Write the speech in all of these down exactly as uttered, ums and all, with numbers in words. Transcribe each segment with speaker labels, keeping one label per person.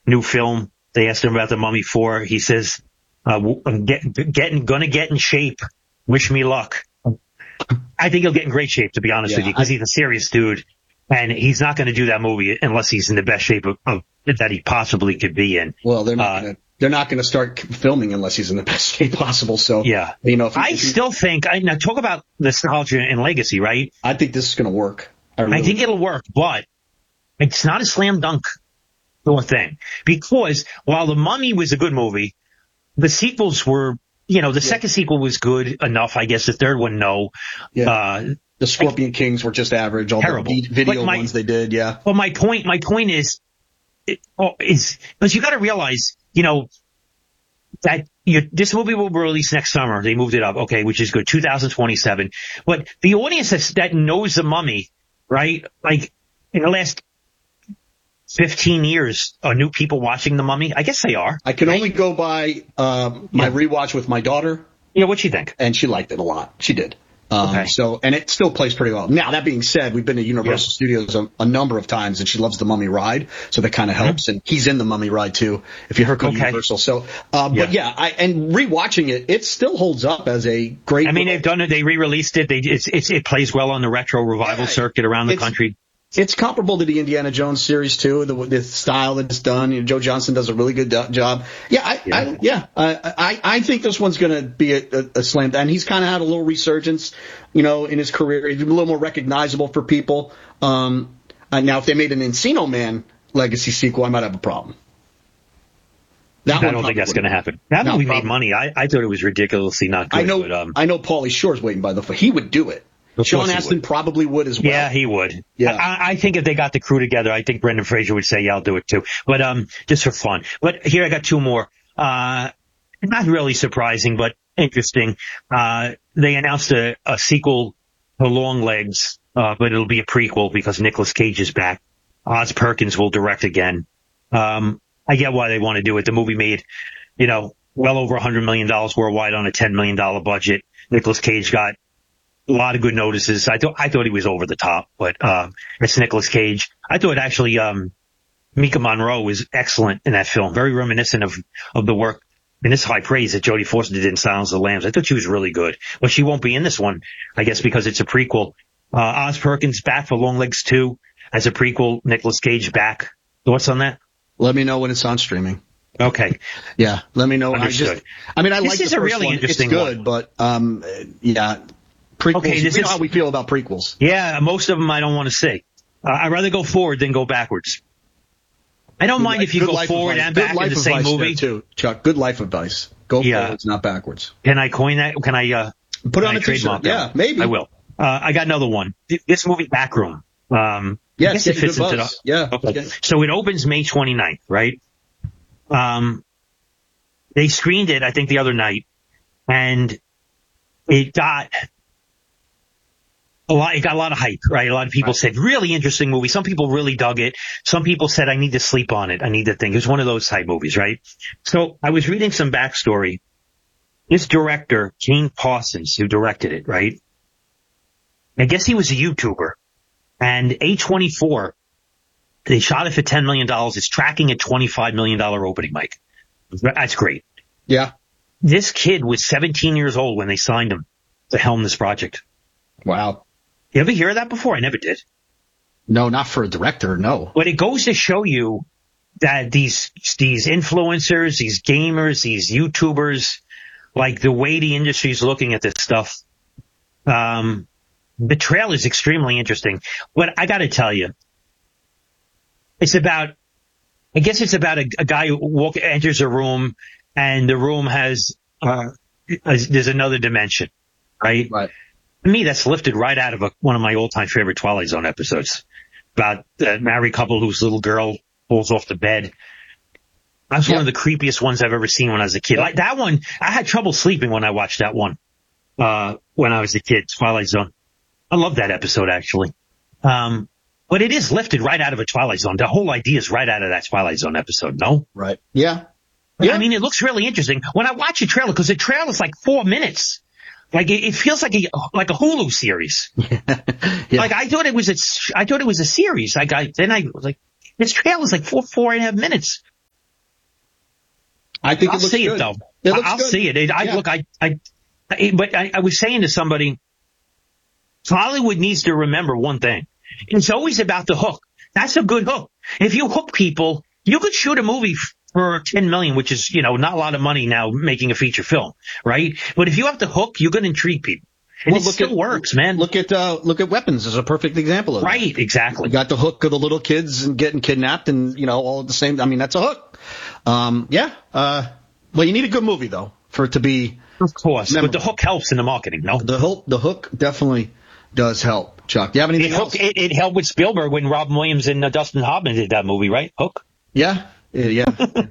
Speaker 1: new film. They asked him about The Mummy four. He says, uh, I'm get, getting, gonna get in shape. Wish me luck. I think he'll get in great shape, to be honest
Speaker 2: Yeah,
Speaker 1: with you, because he's a serious dude. And he's not going to do that movie unless he's in the best shape of, of that he possibly could be in.
Speaker 2: Well, they're not
Speaker 1: uh,
Speaker 2: going to. They're not going to start filming unless he's in the best shape possible. So,
Speaker 1: yeah,
Speaker 2: you know, if he,
Speaker 1: I
Speaker 2: if he,
Speaker 1: still think, I now talk about nostalgia and legacy, right?
Speaker 2: I think this is going to work. I, really
Speaker 1: I think it'll work, but it's not a slam dunk sort of thing. Because while The Mummy was a good movie, the sequels were, you know, the yeah. second sequel was good enough. I guess the third one, no.
Speaker 2: Yeah.
Speaker 1: Uh,
Speaker 2: the Scorpion I, Kings were just average. All
Speaker 1: terrible.
Speaker 2: the video
Speaker 1: my,
Speaker 2: ones they did, yeah.
Speaker 1: Well, my point, my point is, it, oh, is because you got to realize, you know, that you, this movie will be released next summer. They moved it up, okay, which is good, two thousand twenty-seven. But the audience that's, that knows The Mummy, right? Like in the last fifteen years, are new people watching The Mummy? I guess they are.
Speaker 2: I can
Speaker 1: right?
Speaker 2: only go by uh, my yeah. rewatch with my daughter.
Speaker 1: Yeah, what'd she think?
Speaker 2: And she liked it a lot. She did. Um, okay. So, and it still plays pretty well. Now, that being said, we've been to Universal yeah. Studios a, a number of times, and she loves the Mummy ride, so that kind of helps. Mm-hmm. And he's in the Mummy ride too, if you heard okay. Universal. So, uh, yeah. but yeah, I, and rewatching it, it still holds up as a great.
Speaker 1: I mean, they've done it. They re-released it. They it's, it's it plays well on the retro revival yeah, circuit around the country.
Speaker 2: It's comparable to the Indiana Jones series too, the, the style that it's done. You know, Joe Johnston does a really good do- job. Yeah, I, yeah, I, yeah, I, I, I think this one's going to be a, a, a slam. And he's kind of had a little resurgence, you know, in his career. He's a little more recognizable for people. Um, uh, now, if they made an Encino Man legacy sequel, I might have a problem.
Speaker 1: That I don't think that's going to happen. That
Speaker 2: no,
Speaker 1: movie
Speaker 2: probably.
Speaker 1: made money. I, I thought it was ridiculously not good.
Speaker 2: I know.
Speaker 1: But, um,
Speaker 2: I know. Pauly Shore's waiting by the foot. He would do it. Sean Astin probably would as well.
Speaker 1: Yeah, he would.
Speaker 2: Yeah.
Speaker 1: I, I think if they got the crew together, I think Brendan Fraser would say, yeah, I'll do it too. But, um, just for fun. But here I got two more. Uh, not really surprising, but interesting. Uh, they announced a, a sequel to Longlegs, uh, but it'll be a prequel because Nicolas Cage is back. Oz Perkins will direct again. Um, I get why they want to do it. The movie made, you know, well over a hundred million dollars worldwide on a ten million dollars budget. Nicolas Cage got a lot of good notices. I thought I thought he was over the top, but uh, it's Nicolas Cage. I thought actually um, Mika Monroe was excellent in that film, very reminiscent of of the work and this high praise that Jodie Foster did in Silence of the Lambs. I thought she was really good, but she won't be in this one, I guess, because it's a prequel. Uh, Oz Perkins back for Longlegs two as a prequel. Nicolas Cage back. Thoughts on that?
Speaker 2: Let me know when it's on streaming.
Speaker 1: Okay.
Speaker 2: Yeah, let me know.
Speaker 1: Understood.
Speaker 2: I just, I mean, I
Speaker 1: this
Speaker 2: like
Speaker 1: is
Speaker 2: the
Speaker 1: a
Speaker 2: first
Speaker 1: really
Speaker 2: one.
Speaker 1: interesting
Speaker 2: It's good,
Speaker 1: one.
Speaker 2: but um, yeah. Prequels.
Speaker 1: Okay, this
Speaker 2: we
Speaker 1: is
Speaker 2: know how we feel about prequels.
Speaker 1: Yeah, most of them I don't want to see. Uh, I'd rather go forward than go backwards. I don't
Speaker 2: Good
Speaker 1: mind
Speaker 2: life,
Speaker 1: if you go forward
Speaker 2: advice.
Speaker 1: and
Speaker 2: good
Speaker 1: back
Speaker 2: life
Speaker 1: in the same movie.
Speaker 2: Too, Chuck. Good life advice. Go
Speaker 1: yeah.
Speaker 2: forwards, not backwards.
Speaker 1: Can I coin that? Can I uh,
Speaker 2: put it on
Speaker 1: I
Speaker 2: a t-shirt? Yeah, maybe.
Speaker 1: I will. Uh, I got another one. This movie, Backroom. Um,
Speaker 2: yes,
Speaker 1: I guess it fits into the.
Speaker 2: Yeah.
Speaker 1: Okay.
Speaker 2: Okay.
Speaker 1: So it opens May twenty-ninth, right? Um, they screened it, I think, the other night, and it got. A lot, it got a lot of hype, right? A lot of people right. said, really interesting movie. Some people really dug it. Some people said, I need to sleep on it. I need to think. It was one of those type movies, right? So I was reading some backstory. This director, Kane Parsons, who directed it, right? I guess he was a YouTuber. And A twenty-four, they shot it for ten million dollars. It's tracking a twenty-five million dollars opening, Mike. That's great.
Speaker 2: Yeah.
Speaker 1: This kid was seventeen years old when they signed him to helm this project.
Speaker 2: Wow.
Speaker 1: You ever hear of that before? I never did.
Speaker 2: No, not for a director, no.
Speaker 1: But it goes to show you that these these influencers, these gamers, these YouTubers, like the way the industry is looking at this stuff, um, the trail is extremely interesting. But I got to tell you, it's about, I guess it's about a, a guy who walk, enters a room, and the room has, uh, there's another dimension, right?
Speaker 2: Right.
Speaker 1: To me, that's lifted right out of a, one of my all-time favorite Twilight Zone episodes about a married couple whose little girl falls off the bed. That's yeah. one of the creepiest ones I've ever seen when I was a kid. Like that one, I had trouble sleeping when I watched that one uh when I was a kid, Twilight Zone. I love that episode, actually. Um, but it is lifted right out of a Twilight Zone. The whole idea is right out of that Twilight Zone episode, no?
Speaker 2: Right. Yeah.
Speaker 1: yeah. I mean, it looks really interesting. When I watch a trailer, because the trailer is like four minutes. Like it, it feels like a like a Hulu series. yeah. Like I thought it was a I thought it was a series. Like I then I was like this trailer is like four four and a half minutes.
Speaker 2: I think
Speaker 1: I'll
Speaker 2: it looks
Speaker 1: see
Speaker 2: good.
Speaker 1: it though.
Speaker 2: It looks
Speaker 1: I'll
Speaker 2: good.
Speaker 1: see it. it I
Speaker 2: yeah.
Speaker 1: look. I. I. I but I, I was saying to somebody, Hollywood needs to remember one thing. It's always about the hook. That's a good hook. If you hook people, you could shoot a movie for ten million, which is, you know, not a lot of money now making a feature film, right? But if you have the hook, you can intrigue people. And well, it still
Speaker 2: at,
Speaker 1: works, man.
Speaker 2: Look at uh, look at Weapons as a perfect example of
Speaker 1: right,
Speaker 2: that.
Speaker 1: Right, exactly.
Speaker 2: You got the hook of the little kids and getting kidnapped, and you know all at the same. I mean, that's a hook. Um, yeah. Uh, well, you need a good movie though for it to be.
Speaker 1: Of course,
Speaker 2: memorable.
Speaker 1: But the hook helps in the marketing, no?
Speaker 2: The hook, the hook definitely does help. Chuck, do you have anything
Speaker 1: it
Speaker 2: else?
Speaker 1: Hooked, it, it helped with Spielberg when Robin Williams and uh, Dustin Hoffman did that movie, right? Hook.
Speaker 2: Yeah, yeah.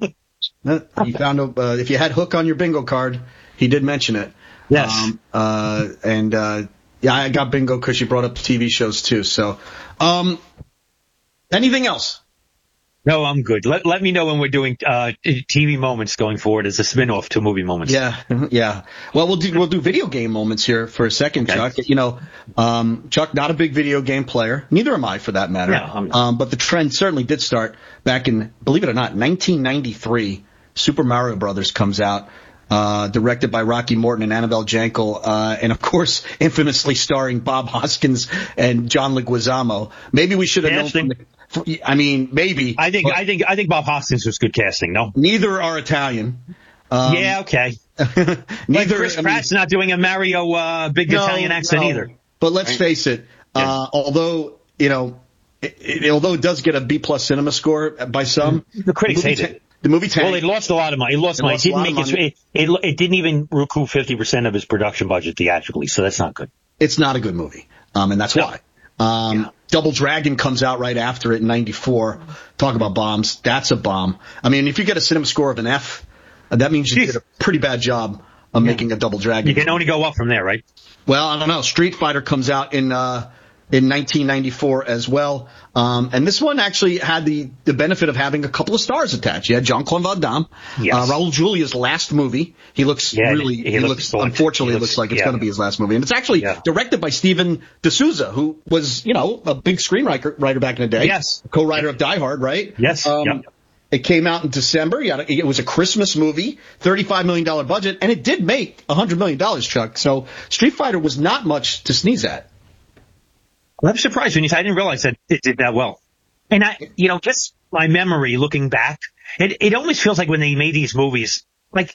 Speaker 2: yeah. You found a, uh, if you had Hook on your bingo card, he did mention it.
Speaker 1: Yes.
Speaker 2: Um, uh, and uh, yeah, I got bingo because you brought up T V shows too. So, um, anything else?
Speaker 1: No, I'm good. Let let me know when we're doing uh, T V moments going forward as a spin-off to movie moments.
Speaker 2: Yeah, yeah. Well, we'll do we'll do video game moments here for a second, okay. Chuck. You know, um, Chuck, not a big video game player. Neither am I, for that matter.
Speaker 1: No, I'm not.
Speaker 2: Um, but the trend certainly did start back in, believe it or not, nineteen ninety-three. Super Mario Brothers comes out. Uh, directed by Rocky Morton and Annabelle Jankel, uh, and of course, infamously starring Bob Hoskins and John Leguizamo. Maybe we should have known from the, I mean, maybe.
Speaker 1: I think, I think, I think Bob Hoskins was good casting, no?
Speaker 2: Neither are Italian. Um,
Speaker 1: yeah, okay.
Speaker 2: neither,
Speaker 1: like Chris
Speaker 2: I mean,
Speaker 1: Pratt's not doing a Mario, uh, big
Speaker 2: no,
Speaker 1: Italian accent
Speaker 2: no.
Speaker 1: either.
Speaker 2: But let's right. face it, uh, yeah. although, you know, it, it, although it does get a B plus cinema score by some.
Speaker 1: The critics hate it.
Speaker 2: The movie tanked.
Speaker 1: Well, it lost a lot of money. It lost
Speaker 2: it
Speaker 1: money.
Speaker 2: Lost
Speaker 1: it didn't make it, it, it. It didn't even recoup fifty percent of his production budget theatrically, so that's not good.
Speaker 2: It's not a good movie, um, and that's no. why. Um, yeah. Double Dragon comes out right after it in ninety-four. Talk about bombs. That's a bomb. I mean, if you get a cinema score of an F, that means you Jeez. did a pretty bad job of yeah. making a Double Dragon.
Speaker 1: You can
Speaker 2: movie.
Speaker 1: only go up from there, right?
Speaker 2: Well, I don't know. Street Fighter comes out in uh, in nineteen ninety-four as well. Um, and this one actually had the, the benefit of having a couple of stars attached. You had Jean-Claude Van Damme,
Speaker 1: yes.
Speaker 2: uh, Raul Julia's last movie. He looks
Speaker 1: yeah,
Speaker 2: really,
Speaker 1: he,
Speaker 2: he
Speaker 1: looks,
Speaker 2: looks unfortunately, he looks, it looks like it's yeah. going to be his last movie. And it's actually yeah. directed by Steven D'Souza, who was, you know, a big screenwriter writer back in the day.
Speaker 1: Yes.
Speaker 2: Co-writer of Die Hard, right?
Speaker 1: Yes.
Speaker 2: Um,
Speaker 1: yep.
Speaker 2: It came out in December. It was a Christmas movie, thirty-five million dollars budget, and it did make one hundred million dollars, Chuck. So Street Fighter was not much to sneeze at.
Speaker 1: Well, I'm surprised when you said I didn't realize that it did that well. And I, you know, just my memory looking back, it, it always feels like when they made these movies, like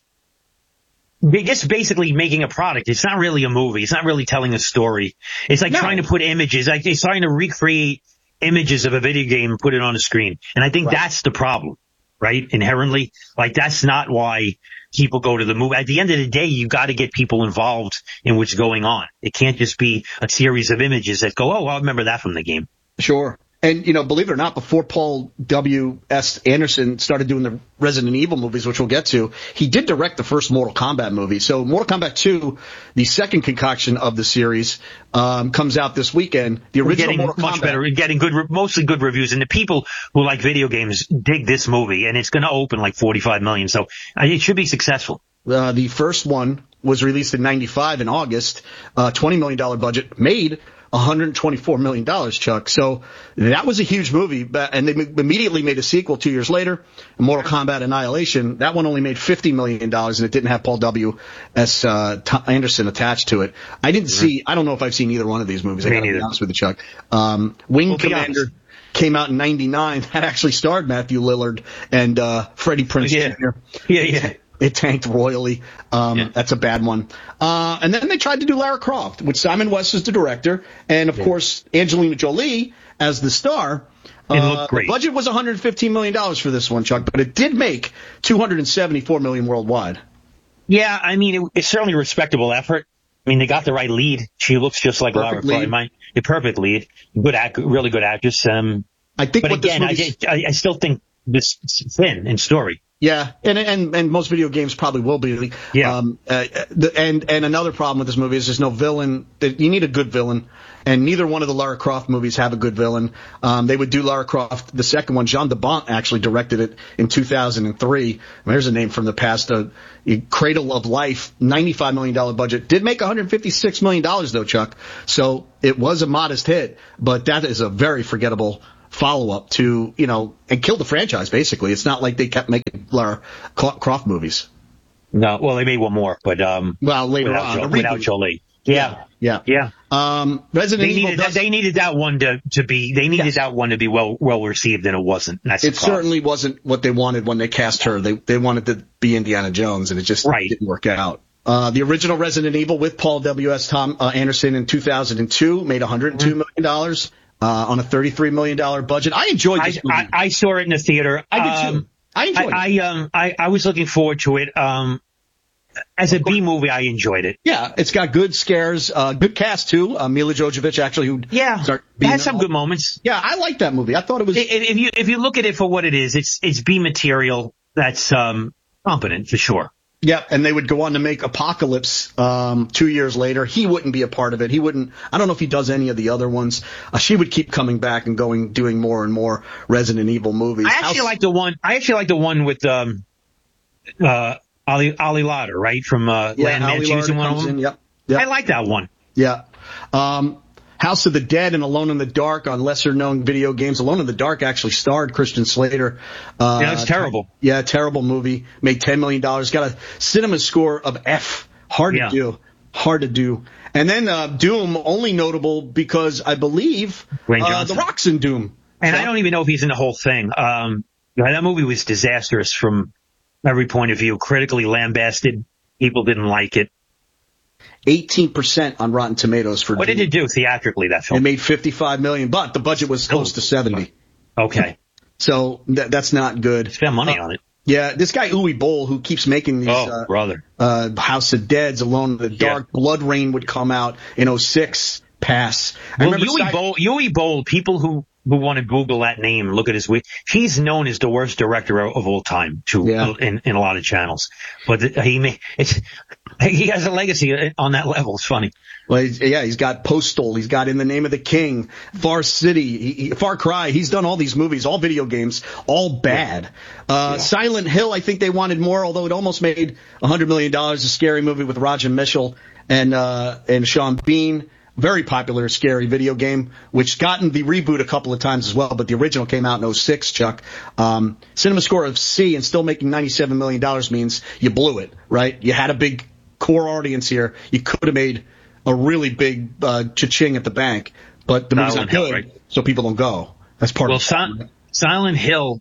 Speaker 1: they're just basically making a product. It's not really a movie. It's not really telling a story. It's like no. trying to put images, like they're trying to recreate images of a video game and put it on a screen. And I think right. that's the problem, right? Inherently, like that's not why people go to the movie. At the end of the day, you got to get people involved in what's going on. It can't just be a series of images that go, oh, well, I remember that from the game.
Speaker 2: Sure. And, you know, believe it or not, before Paul W S Anderson started doing the Resident Evil movies, which we'll get to, he did direct the first Mortal Kombat movie. So Mortal Kombat two, the second concoction of the series, um, comes out this weekend. The original
Speaker 1: getting
Speaker 2: Mortal
Speaker 1: much
Speaker 2: Kombat.
Speaker 1: better, getting good, mostly good reviews. And the people who like video games dig this movie, and it's going to open like forty-five million. So uh, it should be successful.
Speaker 2: Uh, the first one was released in ninety-five in August, uh, twenty million dollars budget, made one hundred twenty-four million dollars, Chuck. So that was a huge movie, but, and they immediately made a sequel two years later, Mortal Kombat Annihilation. That one only made fifty million dollars, and it didn't have Paul W S Uh, Anderson attached to it. I didn't mm-hmm. see, I don't know if I've seen either one of these movies. I
Speaker 1: Me
Speaker 2: gotta
Speaker 1: neither.
Speaker 2: be honest with you, Chuck. Um, Wing
Speaker 1: we'll
Speaker 2: Commander came out in ninety-nine. That actually starred Matthew Lillard and uh, Freddie Prinze
Speaker 1: yeah.
Speaker 2: Junior
Speaker 1: Yeah, yeah.
Speaker 2: It tanked royally. Um, yeah. That's a bad one. Uh, and then they tried to do Lara Croft, with Simon West as the director, and of yeah. course Angelina Jolie as the star.
Speaker 1: It
Speaker 2: uh,
Speaker 1: looked great.
Speaker 2: The budget was one hundred fifteen million dollars for this one, Chuck, but it did make two hundred seventy-four million dollars worldwide.
Speaker 1: Yeah, I mean, it, it's certainly a respectable effort. I mean, they got the right lead. She looks just like
Speaker 2: Perfect
Speaker 1: Lara
Speaker 2: lead.
Speaker 1: Croft. The perfect lead. Good act, really good actress. Um,
Speaker 2: I think
Speaker 1: but
Speaker 2: what
Speaker 1: again,
Speaker 2: this
Speaker 1: I, I, I still think this is thin in story.
Speaker 2: Yeah, and and and most video games probably will be.
Speaker 1: Yeah.
Speaker 2: Um, uh, the, and and another problem with this movie is there's no villain. You need a good villain, and neither one of the Lara Croft movies have a good villain. Um, they would do Lara Croft, the second one. Jean de Bont actually directed it in two thousand three. There's a name from the past. Uh, Cradle of Life, ninety-five million dollars budget. Did make one hundred fifty-six million dollars though, Chuck. So it was a modest hit, but that is a very forgettable follow-up to, you know, and killed the franchise, basically. It's not like they kept making Lara Croft movies.
Speaker 1: No, well, they made one more, but um,
Speaker 2: well, later
Speaker 1: without
Speaker 2: on,
Speaker 1: jo- without Jolie. Yeah,
Speaker 2: yeah,
Speaker 1: yeah.
Speaker 2: Um, Resident
Speaker 1: they
Speaker 2: Evil.
Speaker 1: Needed that, they needed that one to, to be. They needed yes. that one to be well well received, and it wasn't. That's
Speaker 2: it certainly wasn't what they wanted when they cast her. They they wanted to be Indiana Jones, and it just
Speaker 1: right.
Speaker 2: didn't work out. Uh, the original Resident Evil with Paul W S. Tom uh, Anderson in two thousand two made one hundred two million dollars uh, on a thirty-three million dollars budget. I enjoyed this
Speaker 1: I,
Speaker 2: movie.
Speaker 1: I, I saw it in the theater.
Speaker 2: I did too.
Speaker 1: Um,
Speaker 2: I enjoyed
Speaker 1: I,
Speaker 2: it.
Speaker 1: I um I, I was looking forward to it. Um, as a B movie, I enjoyed it.
Speaker 2: Yeah, it's got good scares, uh, good cast too. Uh, Mila Jovovich actually, who
Speaker 1: yeah,
Speaker 2: start
Speaker 1: it had some good moments.
Speaker 2: Yeah, I like that movie. I thought it was.
Speaker 1: If, if you if you look at it for what it is, it's it's B material that's um competent for sure.
Speaker 2: Yeah, and they would go on to make Apocalypse um, two years later. He wouldn't be a part of it. He wouldn't. I don't know if he does any of the other ones. Uh, she would keep coming back and going, doing more and more Resident Evil movies.
Speaker 1: I actually House- like the one. I actually like the one with um, uh, Ali Ali Lauder, right from uh,
Speaker 2: yeah,
Speaker 1: Landman.
Speaker 2: Ali
Speaker 1: She was in one of them.
Speaker 2: In, yep, yep.
Speaker 1: I like that one.
Speaker 2: Yeah. Um, House of the Dead and Alone in the Dark on lesser-known video games. Alone in the Dark actually starred Christian Slater. Uh,
Speaker 1: yeah, it's terrible.
Speaker 2: Yeah, terrible movie. Made ten million dollars. Got a cinema score of F. Hard
Speaker 1: yeah.
Speaker 2: to do. Hard to do. And then uh, Doom, only notable because I believe uh, The Rock's in Doom.
Speaker 1: And
Speaker 2: so,
Speaker 1: I don't even know if he's in the whole thing. Um, that movie was disastrous from every point of view. Critically lambasted. People didn't like it.
Speaker 2: eighteen percent on Rotten Tomatoes for
Speaker 1: What
Speaker 2: Doom.
Speaker 1: did it do theatrically, that film?
Speaker 2: It made fifty-five million dollars, but the budget was close to seventy.
Speaker 1: Okay.
Speaker 2: So th- that's not good.
Speaker 1: Spend money
Speaker 2: uh,
Speaker 1: on it.
Speaker 2: Yeah, this guy Uwe Boll, who keeps making these
Speaker 1: oh,
Speaker 2: uh,
Speaker 1: brother.
Speaker 2: Uh, House of Dead's, Alone in the Dark,
Speaker 1: yeah.
Speaker 2: Blood Rain would come out in oh six, pass. I
Speaker 1: well, Uwe Boll, Uwe Boll, people who, who want to Google that name, look at his week. He's known as the worst director of all time, too,
Speaker 2: yeah.
Speaker 1: in, in a lot of channels. But he may, it's, he has a legacy on that level. It's funny.
Speaker 2: Well, he's, yeah, he's got Postal. He's got In the Name of the King, Far City, he, he, Far Cry. He's done all these movies, all video games, all bad. Uh, yeah. Silent Hill, I think they wanted more, although it almost made one hundred million dollars. A scary movie with Roger Mitchell and, uh, and Sean Bean. Very popular, scary video game, which gotten the reboot a couple of times as well, but the original came out in oh six, Chuck. Um, cinema score of C and still making ninety-seven million dollars means you blew it, right? You had a big core audience here. You could have made a really big uh, cha-ching at the bank, but the movie's not good, Hill, right? So people don't go. That's part
Speaker 1: well,
Speaker 2: of it.
Speaker 1: Well, Silent Hill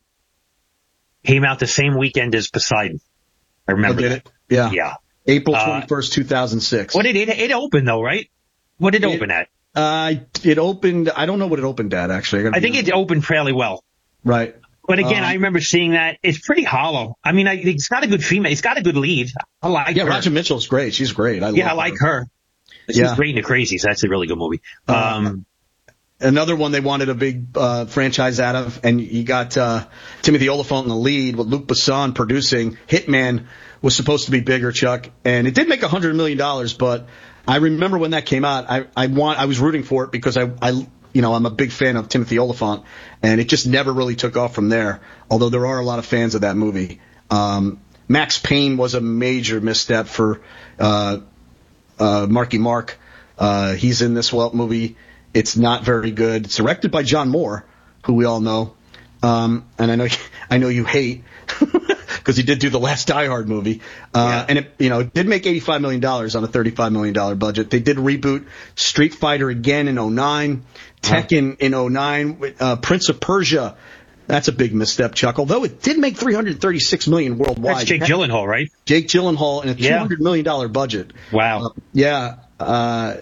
Speaker 1: came out the same weekend as Poseidon. I remember
Speaker 2: oh, did
Speaker 1: that.
Speaker 2: It? Yeah.
Speaker 1: Yeah.
Speaker 2: April twenty-first, two thousand six.
Speaker 1: What did it, it opened though, right? What did it, it open at?
Speaker 2: Uh, it opened, I don't know what it opened at, actually.
Speaker 1: I, I think honest. It opened fairly well.
Speaker 2: Right.
Speaker 1: But again, um, I remember seeing that. It's pretty hollow. I mean, I, it's got a good female. It's got a good lead. I like
Speaker 2: yeah,
Speaker 1: her.
Speaker 2: Yeah, Roger Mitchell's great. She's great. I
Speaker 1: yeah,
Speaker 2: love
Speaker 1: I like
Speaker 2: her.
Speaker 1: her. She's
Speaker 2: yeah.
Speaker 1: great in The Crazies. That's a really good movie. Um, um
Speaker 2: Another one they wanted a big uh, franchise out of, and you got uh, Timothy Olyphant in the lead with Luc Besson producing. Hitman was supposed to be bigger, Chuck, and it did make one hundred million dollars, but I remember when that came out, I, I want I was rooting for it because I, I you know I'm a big fan of Timothy Olyphant, and it just never really took off from there. Although there are a lot of fans of that movie. Um, Max Payne was a major misstep for uh, uh, Marky Mark. Uh, he's in this well movie. It's not very good. It's directed by John Moore, who we all know, um, and I know I know you hate because he did do the last Die Hard movie, uh, yeah. and it you know it did make eighty-five million dollars on a thirty-five million dollars budget. They did reboot Street Fighter again in oh nine, Tekken in oh nine, uh, Prince of Persia. That's a big misstep, Chuck. Although it did make three hundred thirty-six million dollars worldwide.
Speaker 1: That's Jake Gyllenhaal, right?
Speaker 2: Jake Gyllenhaal in a two hundred million dollars budget.
Speaker 1: Wow.
Speaker 2: Uh, yeah. Uh,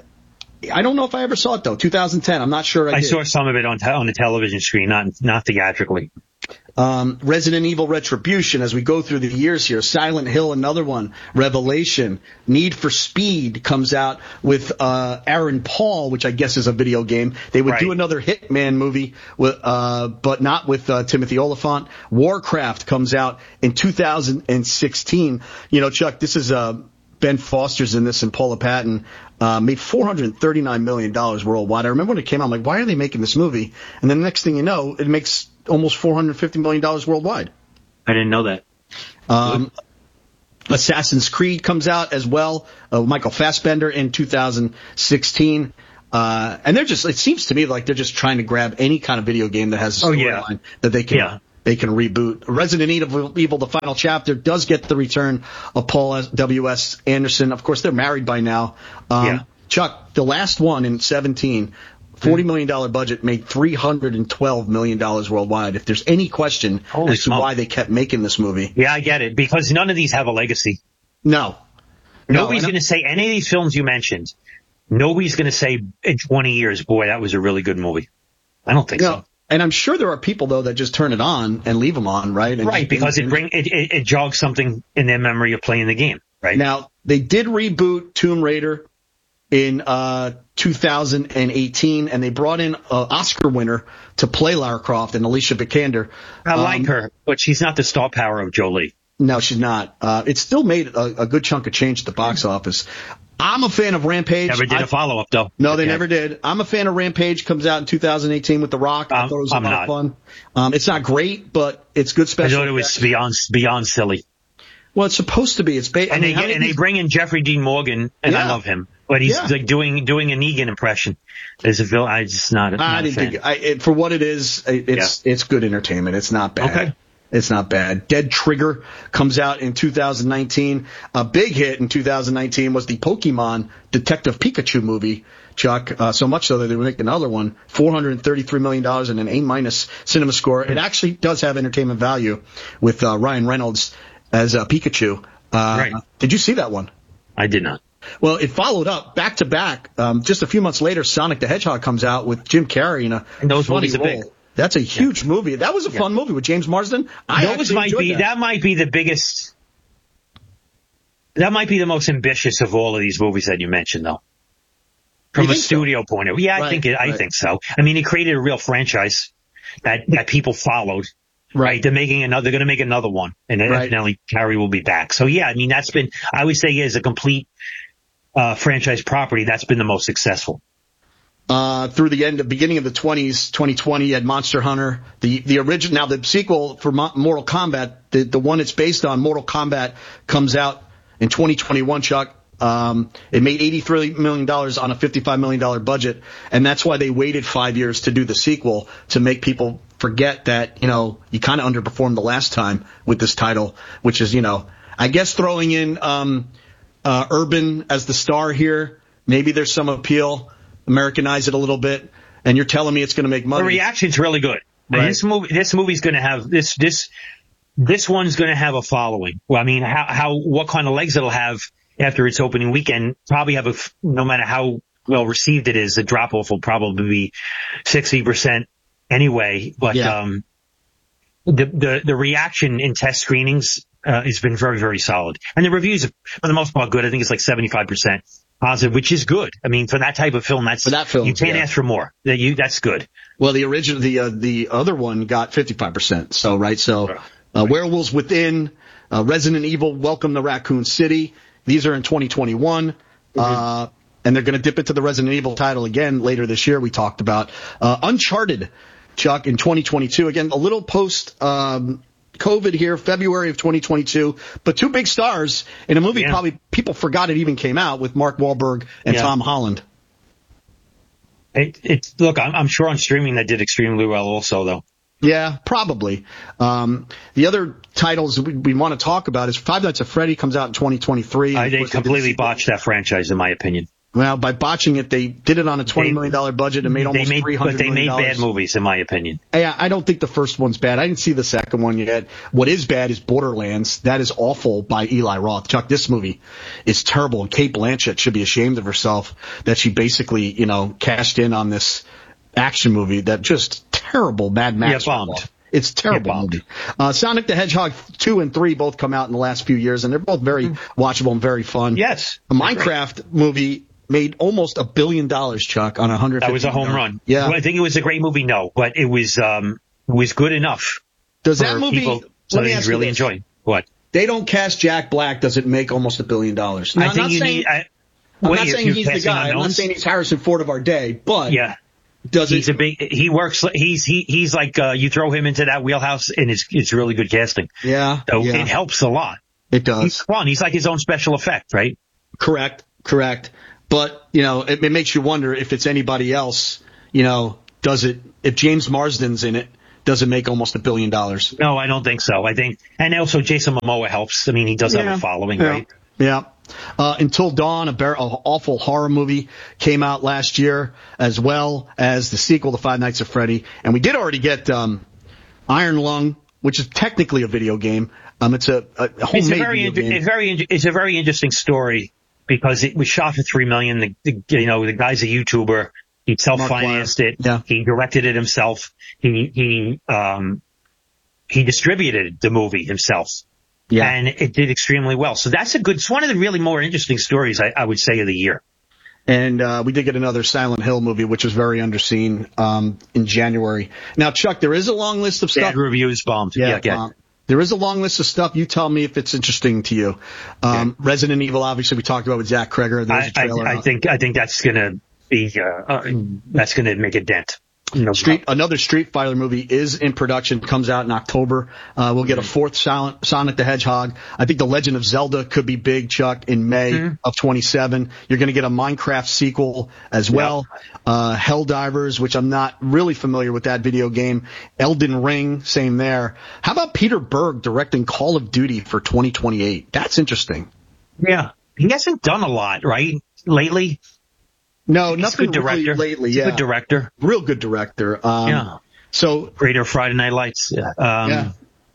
Speaker 2: I don't know if I ever saw it though. two thousand ten. I'm not sure. I,
Speaker 1: I
Speaker 2: did.
Speaker 1: saw some of it on te- on the television screen, not not theatrically.
Speaker 2: Um, Resident Evil Retribution. As we go through the years here, Silent Hill, another one. Revelation. Need for Speed comes out with uh, Aaron Paul, which I guess is a video game. They would
Speaker 1: right.
Speaker 2: do another Hitman movie, with, uh, but not with uh, Timothy Olyphant. Warcraft comes out in two thousand sixteen. You know, Chuck, this is uh, Ben Foster's in this and Paula Patton. Uh, made four hundred thirty-nine million dollars worldwide. I remember when it came out, I'm like, why are they making this movie? And then the next thing you know, it makes almost four hundred fifty million dollars worldwide.
Speaker 1: I didn't know that.
Speaker 2: Um, Assassin's Creed comes out as well. Uh, Michael Fassbender in two thousand sixteen. Uh, and they're just, it seems to me like they're just trying to grab any kind of video game that has a storyline
Speaker 1: oh, yeah.
Speaker 2: that they can,
Speaker 1: yeah.
Speaker 2: they can reboot. Resident Evil, Evil, The Final Chapter does get the return of Paul W S. Anderson. Of course, they're married by now. Um,
Speaker 1: yeah.
Speaker 2: Chuck, the last one in seventeen, forty million dollars budget, made three hundred twelve million dollars worldwide. If there's any question
Speaker 1: Holy
Speaker 2: as to
Speaker 1: smoke.
Speaker 2: why they kept making this movie.
Speaker 1: Yeah, I get it, because none of these have a legacy.
Speaker 2: No.
Speaker 1: Nobody's
Speaker 2: no,
Speaker 1: going to say any of these films you mentioned. Nobody's going to say in twenty years, boy, that was a really good movie. I don't think
Speaker 2: no.
Speaker 1: so.
Speaker 2: And I'm sure there are people, though, that just turn it on and leave them on, right? And
Speaker 1: right,
Speaker 2: just,
Speaker 1: because
Speaker 2: and,
Speaker 1: it bring it, it, it jogs something in their memory of playing the game, right?
Speaker 2: Now, they did reboot Tomb Raider in uh, two thousand eighteen, and they brought in an Oscar winner to play Lara Croft, and Alicia Vikander.
Speaker 1: I like
Speaker 2: um,
Speaker 1: her, but she's not the star power of Jolie.
Speaker 2: No, she's not. Uh, it still made a, a good chunk of change at the box office. I'm a fan of Rampage.
Speaker 1: Never did
Speaker 2: I,
Speaker 1: a follow-up, though.
Speaker 2: No, they
Speaker 1: yeah.
Speaker 2: never did. I'm a fan of Rampage. Comes out in two thousand eighteen with The Rock. I
Speaker 1: um,
Speaker 2: thought it was a
Speaker 1: I'm
Speaker 2: lot
Speaker 1: not.
Speaker 2: of fun. Um, it's not great, but it's good special.
Speaker 1: I thought it was beyond beyond silly.
Speaker 2: Well, it's supposed to be. It's ba-
Speaker 1: And
Speaker 2: I mean,
Speaker 1: they
Speaker 2: how
Speaker 1: get,
Speaker 2: many
Speaker 1: and they
Speaker 2: these-
Speaker 1: bring in Jeffrey Dean Morgan, and I
Speaker 2: Yeah.
Speaker 1: love him, but he's
Speaker 2: Yeah.
Speaker 1: like doing doing a Negan impression. As a villain, I just not. not
Speaker 2: I
Speaker 1: a
Speaker 2: didn't
Speaker 1: fan.
Speaker 2: think I, it, for what it is. It, it's it's good entertainment. It's not bad.
Speaker 1: Okay.
Speaker 2: It's not bad. Dead Trigger comes out in two thousand nineteen. A big hit in two thousand nineteen was the Pokemon Detective Pikachu movie, Chuck. Uh, so much so that they would make another one. four hundred thirty-three million dollars and an A minus cinema score. It actually does have entertainment value with uh, Ryan Reynolds as uh, Pikachu. Uh,
Speaker 1: Right.
Speaker 2: Did you see that one?
Speaker 1: I did not.
Speaker 2: Well, it followed up back to back. Um, just a few months later, Sonic the Hedgehog comes out with Jim Carrey in a
Speaker 1: And those
Speaker 2: funny
Speaker 1: movies are
Speaker 2: role.
Speaker 1: big.
Speaker 2: That's a huge movie. That was a fun movie with James Marsden. I
Speaker 1: Those
Speaker 2: actually
Speaker 1: might
Speaker 2: enjoyed
Speaker 1: be
Speaker 2: that.
Speaker 1: that might be the biggest. That might be the most ambitious of all of these movies that you mentioned, though. From
Speaker 2: You
Speaker 1: a
Speaker 2: think so?
Speaker 1: studio point of view, yeah, I
Speaker 2: Right,
Speaker 1: think it. I
Speaker 2: right.
Speaker 1: think so. I mean, it created a real franchise that that people followed. Right, they're making another. They're going to make another one, and
Speaker 2: Right.
Speaker 1: evidently Carrie will be back. So yeah, I mean that's been. I would say as a complete uh, franchise property, that's been the most successful.
Speaker 2: Uh, through the end, the beginning of the twenties, twenty twenty, you had Monster Hunter, the the original. Now the sequel for Mo- Mortal Kombat, the the one it's based on, Mortal Kombat, comes out in twenty twenty-one. Chuck, um, it made eighty-three million dollars on a fifty-five million dollars budget, and that's why they waited five years to do the sequel to make people forget that you know you kind of underperformed the last time with this title, which is you know I guess throwing in um, uh, Urban as the star here, maybe there's some appeal. Americanize it a little bit, and you're telling me it's going to make money.
Speaker 1: The reaction's really good. And
Speaker 2: Right.
Speaker 1: this movie, this movie's going to have this this this one's going to have a following. Well, I mean, how how what kind of legs it'll have after its opening weekend? Probably have a f- no matter how well received it is, the drop off will probably be sixty percent anyway. But
Speaker 2: Yeah.
Speaker 1: um, the the the reaction in test screenings uh, has been very very solid, and the reviews are, for the most part good. I think it's like seventy-five percent. Positive, which is good. I mean, for that type of film, that's
Speaker 2: For that film,
Speaker 1: you can't
Speaker 2: yeah.
Speaker 1: ask for more. That you that's good.
Speaker 2: Well, the original, the uh, the other one got fifty-five percent. So right, so uh, Werewolves Within, uh, Resident Evil, Welcome to Raccoon City. These are in twenty twenty-one,
Speaker 1: Mm-hmm.
Speaker 2: uh, and they're going to dip into the Resident Evil title again later this year. We talked about uh, Uncharted, Chuck, in twenty twenty-two. Again, a little post. Um, COVID here, February of twenty twenty-two, but two big stars in a movie
Speaker 1: Yeah.
Speaker 2: probably people forgot it even came out with Mark Wahlberg and
Speaker 1: Yeah.
Speaker 2: Tom Holland.
Speaker 1: It, it's look, I'm, I'm sure on streaming that did extremely well also, though.
Speaker 2: Yeah, probably. Um, the other titles we, we want to talk about is Five Nights at Freddy comes out in twenty twenty-three.
Speaker 1: I,
Speaker 2: Of
Speaker 1: they
Speaker 2: course, did
Speaker 1: completely
Speaker 2: the-
Speaker 1: botched that franchise, in my opinion.
Speaker 2: Well, by botching it, they did it on a twenty million dollars budget and made
Speaker 1: They
Speaker 2: almost
Speaker 1: made,
Speaker 2: three hundred
Speaker 1: but they
Speaker 2: million
Speaker 1: made
Speaker 2: dollars.
Speaker 1: bad movies, in my opinion.
Speaker 2: Yeah, I don't think the first one's bad. I didn't see the second one yet. What is bad is Borderlands. That is awful by Eli Roth. Chuck, this movie is terrible. And Kate Blanchett should be ashamed of herself that she basically, you know, cashed in on this action movie that just terrible Mad Max.
Speaker 1: Yeah, bombed.
Speaker 2: ripoff. It's a terrible
Speaker 1: bombed.
Speaker 2: movie. Uh, Sonic the Hedgehog two and three both come out in the last few years, and they're both very watchable and very fun.
Speaker 1: Yes.
Speaker 2: The Minecraft movie made almost a billion dollars, Chuck, on a hundred.
Speaker 1: That was a home run.
Speaker 2: Yeah.
Speaker 1: Do I think it was a great movie? No, but it was um it was good enough
Speaker 2: Does
Speaker 1: for
Speaker 2: that movie?
Speaker 1: people so
Speaker 2: let me
Speaker 1: they
Speaker 2: ask you
Speaker 1: really
Speaker 2: this.
Speaker 1: enjoy. What?
Speaker 2: They don't cast Jack Black. Does it make almost a billion dollars? Now,
Speaker 1: I
Speaker 2: I'm
Speaker 1: think
Speaker 2: not
Speaker 1: you
Speaker 2: saying,
Speaker 1: need. I,
Speaker 2: I'm
Speaker 1: wait,
Speaker 2: not
Speaker 1: you're-
Speaker 2: saying
Speaker 1: you're
Speaker 2: he's the
Speaker 1: casting
Speaker 2: guy. I'm not
Speaker 1: unknowns?
Speaker 2: saying he's Harrison Ford of our day, but
Speaker 1: Yeah.
Speaker 2: does
Speaker 1: He's
Speaker 2: it?
Speaker 1: a big. He works. He's he he's like uh, you throw him into that wheelhouse, and it's it's really good casting.
Speaker 2: yeah,
Speaker 1: So
Speaker 2: yeah,
Speaker 1: it helps a lot.
Speaker 2: it does.
Speaker 1: He's fun. He's like his own special effect, right?
Speaker 2: Correct, correct. But you know, it, it makes you wonder if it's anybody else. You know, does it? If James Marsden's in it, doesn't make almost a billion dollars.
Speaker 1: No, I don't think so. I think, and also Jason Momoa helps. I mean, he does
Speaker 2: yeah.
Speaker 1: have a following,
Speaker 2: yeah.
Speaker 1: right?
Speaker 2: Yeah. Uh, Until Dawn, a bar- awful horror movie, came out last year, as well as the sequel to Five Nights at Freddy. And we did already get um, Iron Lung, which is technically a video game. Um, it's a, a homemade
Speaker 1: it's a very,
Speaker 2: video game.
Speaker 1: It's very, it's a very interesting story because it was shot for three million. The, the you know the guy's a YouTuber. He self-financed it.
Speaker 2: Yeah.
Speaker 1: He directed it himself. He he um he distributed the movie himself.
Speaker 2: Yeah.
Speaker 1: And it did extremely well. So that's a good, it's one of the really more interesting stories, I, I would say, of the year.
Speaker 2: And uh, we did get another Silent Hill movie, which was very underseen um, in January. Now, Chuck, there is a long list of stuff.
Speaker 1: Bad reviews, bombed.
Speaker 2: Yeah,
Speaker 1: yeah, yeah.
Speaker 2: Um, there is a long list of stuff. You tell me if it's interesting to you. Um, yeah. Resident Evil, obviously, we talked about with Zach Kreger. There's
Speaker 1: I,
Speaker 2: a trailer.
Speaker 1: I, I think I think that's going to be uh, uh, that's going to make a dent. No
Speaker 2: Street, another Street Fighter movie is in production, comes out in October. Uh, we'll get a fourth Silent, Sonic the Hedgehog. I think The Legend of Zelda could be big, Chuck, in May mm-hmm. of twenty-seven. You're going to get a Minecraft sequel as well. Yep. Uh, Helldivers, which I'm not really familiar with that video game. Elden Ring, same there. How about Peter Berg directing Call of Duty for twenty twenty-eight? That's interesting.
Speaker 1: Yeah. He hasn't done a lot, right, lately?
Speaker 2: No,
Speaker 1: He's
Speaker 2: nothing
Speaker 1: a good director.
Speaker 2: really lately.
Speaker 1: He's
Speaker 2: yeah,
Speaker 1: a good director.
Speaker 2: Real good director. Um,
Speaker 1: yeah.
Speaker 2: So
Speaker 1: creator of Friday Night Lights. Um,
Speaker 2: yeah.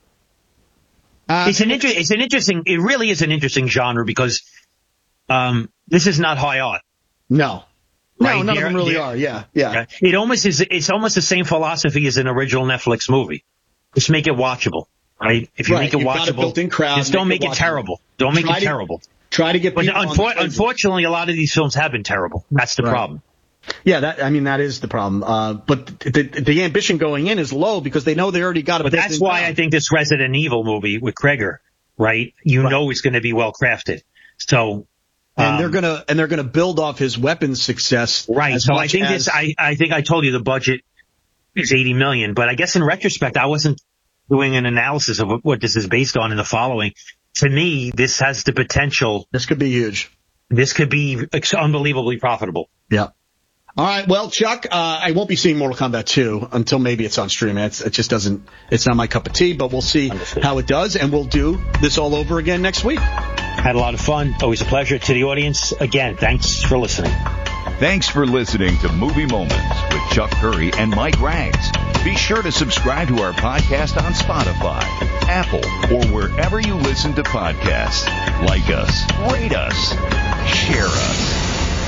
Speaker 2: Uh,
Speaker 1: it's an inter- It's an interesting. It really is an interesting genre because um, this is not high art.
Speaker 2: No. No,
Speaker 1: right?
Speaker 2: none
Speaker 1: They're,
Speaker 2: of them really are. Yeah, yeah.
Speaker 1: It almost is. It's almost the same philosophy as an original Netflix movie. Just make it watchable, right? If you
Speaker 2: right.
Speaker 1: make it
Speaker 2: You've
Speaker 1: watchable,
Speaker 2: got a built-in crowd,
Speaker 1: just don't
Speaker 2: make
Speaker 1: make
Speaker 2: it,
Speaker 1: it terrible. Don't make
Speaker 2: try
Speaker 1: it
Speaker 2: to,
Speaker 1: terrible.
Speaker 2: Try to get.
Speaker 1: But
Speaker 2: people
Speaker 1: unfor- unfortunately, a lot of these films have been terrible. That's the
Speaker 2: right.
Speaker 1: problem.
Speaker 2: Yeah, that I mean that is the problem. Uh, but the, the ambition going in is low because they know they already got a.
Speaker 1: But that's why
Speaker 2: crowd.
Speaker 1: I think this Resident Evil movie with Kreger, right? You right. know, it's going to be well crafted. So.
Speaker 2: And
Speaker 1: um,
Speaker 2: they're gonna and they're gonna build off his weapons success.
Speaker 1: Right. So I think
Speaker 2: as,
Speaker 1: this. I I think I told you the budget is eighty million, but I guess in retrospect, I wasn't doing an analysis of what this is based on in the following. To me, this has the potential.
Speaker 2: This could be huge.
Speaker 1: This could be unbelievably profitable.
Speaker 2: Yeah. All right. Well, Chuck, uh, I won't be seeing Mortal Kombat two until maybe it's on stream. It's, it just doesn't. It's not my cup of tea, but we'll see Understood. how it does, and we'll do this all over again next week.
Speaker 1: Had a lot of fun. Always a pleasure. To the audience, again, thanks for listening.
Speaker 3: Thanks for listening to Movie Moments with Chuck Curry and Mike Rags. Be sure to subscribe to our podcast on Spotify, Apple, or wherever you listen to podcasts. Like us, rate us, share us.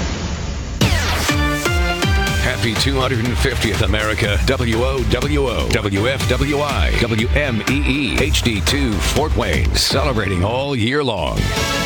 Speaker 4: Happy two hundred fiftieth America. W O W O, W F W I, W M E E, H D two, Fort Wayne. Celebrating all year long.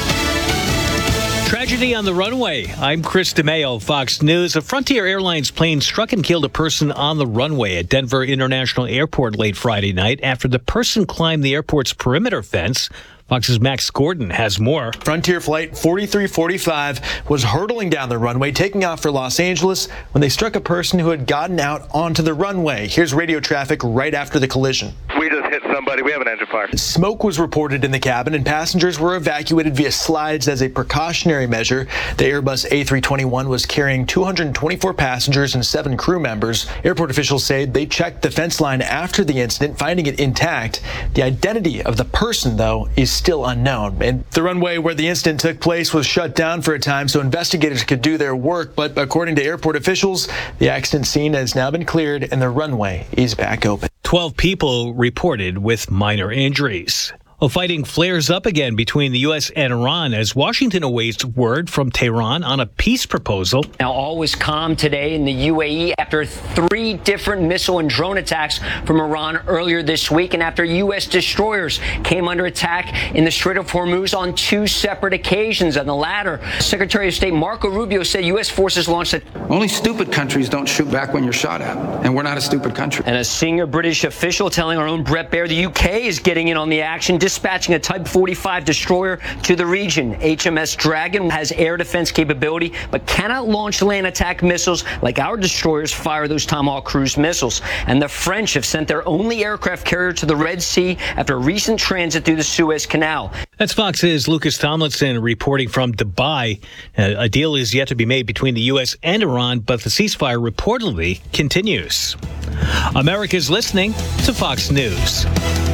Speaker 5: Tragedy on the runway. I'm Chris DeMeo, Fox News. A Frontier Airlines plane struck and killed a person on the runway at Denver International Airport late Friday night after the person climbed the airport's perimeter fence. Fox's Max Gordon has more.
Speaker 6: Frontier Flight forty-three forty-five was hurtling down the runway, taking off for Los Angeles when they struck a person who had gotten out onto the runway. Here's radio traffic right after the collision.
Speaker 7: We just hit somebody. We have an engine fire.
Speaker 6: Smoke was reported in the cabin, and passengers were evacuated via slides as a precautionary measure. The Airbus A three twenty-one was carrying two hundred twenty-four passengers and seven crew members. Airport officials say they checked the fence line after the incident, finding it intact. The identity of the person, though, is still unknown. And the runway where the incident took place was shut down for a time so investigators could do their work. But according to airport officials, the accident scene has now been cleared and the runway is back open.
Speaker 5: Twelve people reported with minor injuries. Well, fighting flares up again between the U S and Iran as Washington awaits word from Tehran on a peace proposal.
Speaker 8: Now, all was calm today in the U A E after three different missile and drone attacks from Iran earlier this week, and after U S destroyers came under attack in the Strait of Hormuz on two separate occasions. On the latter, Secretary of State Marco Rubio said U S forces launched a...
Speaker 9: Only stupid countries don't shoot back when you're shot at, and we're not a stupid country.
Speaker 8: And a senior British official telling our own Brett Baer the U K is getting in on the action, dispatching a Type forty-five destroyer to the region. H M S Dragon has air defense capability, but cannot launch land attack missiles like our destroyers fire those Tomahawk cruise missiles. And the French have sent their only aircraft carrier to the Red Sea after recent transit through the Suez Canal.
Speaker 5: That's Fox's Lucas Tomlinson reporting from Dubai. Uh, a deal is yet to be made between the U S and Iran, but the ceasefire reportedly continues. America's listening to Fox News.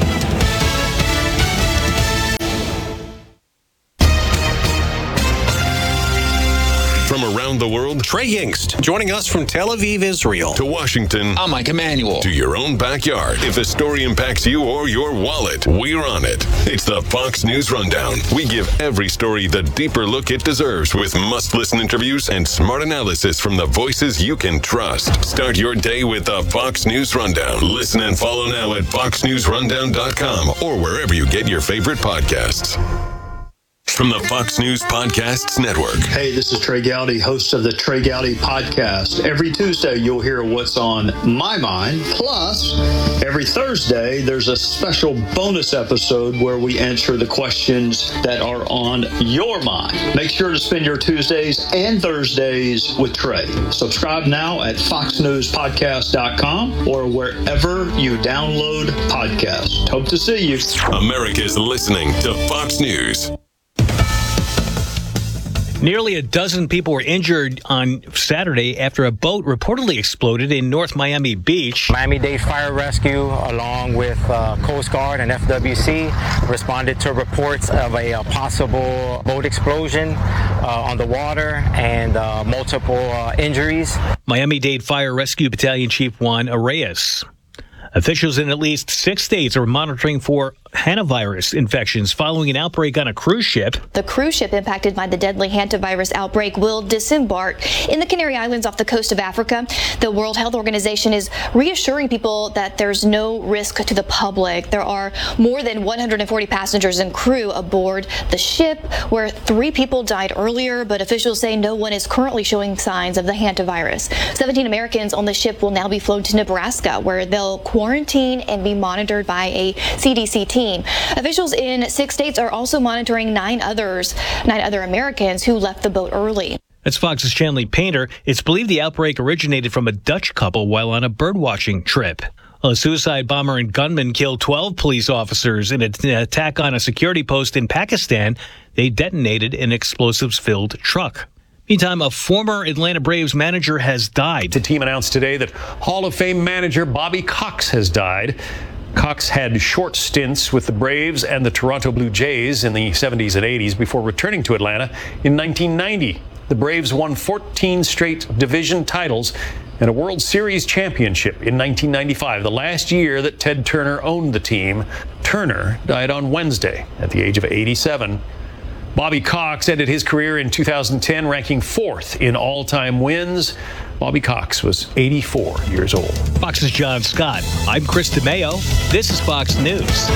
Speaker 10: From around the world,
Speaker 11: Trey Yingst, joining us from Tel Aviv, Israel.
Speaker 10: To Washington,
Speaker 11: I'm Mike Emanuel.
Speaker 10: To your own backyard. If the story impacts you or your wallet, we're on it. It's the Fox News Rundown. We give every story the deeper look it deserves with must-listen interviews and smart analysis from the voices you can trust. Start your day with the Fox News Rundown. Listen and follow now at fox news rundown dot com or wherever you get your favorite podcasts. From the Fox News Podcasts Network.
Speaker 12: Hey, this is Trey Gowdy, host of the Trey Gowdy Podcast. Every Tuesday, you'll hear what's on my mind. Plus, every Thursday, there's a special bonus episode where we answer the questions that are on your mind. Make sure to spend your Tuesdays and Thursdays with Trey. Subscribe now at fox news podcast dot com or wherever you download podcasts. Hope to see you.
Speaker 10: America's listening to Fox News.
Speaker 5: Nearly a dozen people were injured on Saturday after a boat reportedly exploded in North Miami Beach.
Speaker 13: Miami-Dade Fire Rescue, along with uh, Coast Guard and F W C, responded to reports of a, a possible boat explosion uh, on the water and uh, multiple uh, injuries.
Speaker 5: Miami-Dade Fire Rescue Battalion Chief Juan Arrayas. Officials in at least six states are monitoring for hantavirus infections following an outbreak on a cruise ship.
Speaker 14: The cruise ship impacted by the deadly hantavirus outbreak will disembark in the Canary Islands off the coast of Africa. The World Health Organization is reassuring people that there's no risk to the public. There are more than one hundred forty passengers and crew aboard the ship, where three people died earlier, but officials say no one is currently showing signs of the hantavirus. seventeen Americans on the ship will now be flown to Nebraska, where they'll quarantine and be monitored by a C D C team. Officials in six states are also monitoring nine others, nine other Americans who left the boat early.
Speaker 5: That's Fox's Shanley Painter. It's believed the outbreak originated from a Dutch couple while on a birdwatching trip. A suicide bomber and gunman killed twelve police officers in an attack on a security post in Pakistan. They detonated an explosives-filled truck. Meantime, a former Atlanta Braves manager has died.
Speaker 15: The team announced today that Hall of Fame manager Bobby Cox has died. Cox had short stints with the Braves and the Toronto Blue Jays in the seventies and eighties before returning to Atlanta in nineteen ninety. The Braves won fourteen straight division titles and a World Series championship in nineteen ninety-five, the last year that Ted Turner owned the team. Turner died on Wednesday at the age of eighty-seven. Bobby Cox ended his career in two thousand ten, ranking fourth in all-time wins. Bobby Cox was eighty-four years old.
Speaker 5: Fox's John Scott. I'm Chris DeMeo. This is Fox News.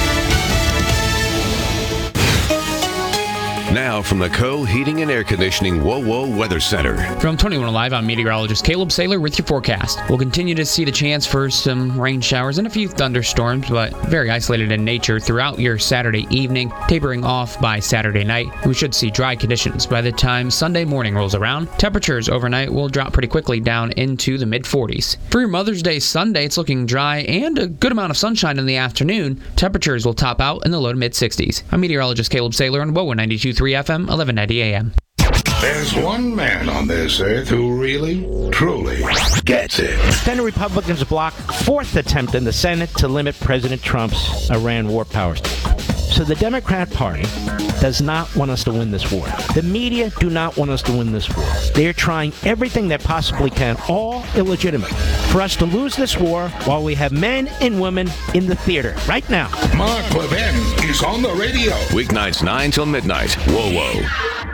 Speaker 4: Now from the Co. Heating and Air Conditioning WoWo Weather Center.
Speaker 16: From twenty-one Alive, I'm meteorologist Caleb Saylor with your forecast. We'll continue to see the chance for some rain showers and a few thunderstorms, but very isolated in nature throughout your Saturday evening, tapering off by Saturday night. We should see dry conditions by the time Sunday morning rolls around. Temperatures overnight will drop pretty quickly down into the mid forties. For your Mother's Day Sunday, it's looking dry and a good amount of sunshine in the afternoon. Temperatures will top out in the low to mid sixties. I'm meteorologist Caleb Saylor on WoWo ninety-two point three F M, eleven ninety A M.
Speaker 17: There's one man on this earth who really, truly gets it.
Speaker 18: Senate Republicans block fourth attempt in the Senate to limit President Trump's Iran war powers. So the Democrat Party does not want us to win this war. The media do not want us to win this war. They are trying everything they possibly can, all illegitimate, for us to lose this war while we have men and women in the theater right now.
Speaker 17: Mark Levin is on the radio.
Speaker 4: Weeknights nine till midnight. WoWo.